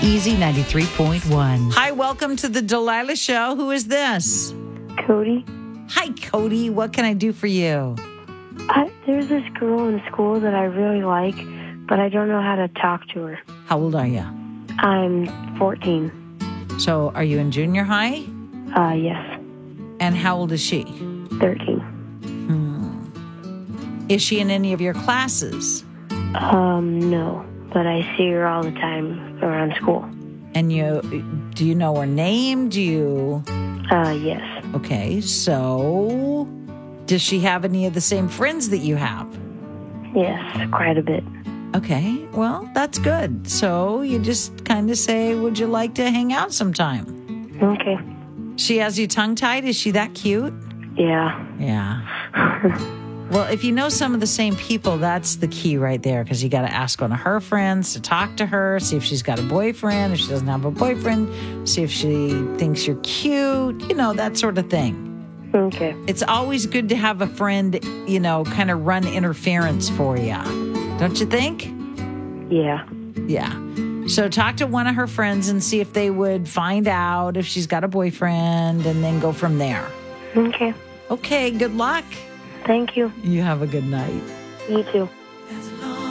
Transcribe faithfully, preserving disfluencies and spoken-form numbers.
Easy ninety-three point one. Hi, welcome to the Delilah Show. Who is this? Cody. Hi, Cody. What can I do for you? I, there's this girl in school that I really like, but I don't know how to talk to her. How old are you? I'm fourteen. So are you in junior high? Uh, yes. And how old is she? thirteen. Hmm. Is she in any of your classes? Um, no, but I see her all the time around school. And you, do you know her name? Do you? Uh, yes. Okay, so does she have any of the same friends that you have? Yes, quite a bit. Okay, well, that's good. So you just kind of say, would you like to hang out sometime? Okay. She has you tongue-tied? Is she that cute? Yeah. Yeah. Well, if you know some of the same people, that's the key right there, because you got to ask one of her friends to talk to her, see if she's got a boyfriend, if she doesn't have a boyfriend, see if she thinks you're cute, you know, that sort of thing. Okay. It's always good to have a friend, you know, kind of run interference for you. Don't you think? Yeah. Yeah. So talk to one of her friends and see if they would find out if she's got a boyfriend and then go from there. Okay. Okay, good luck. Thank you. You have a good night. You too.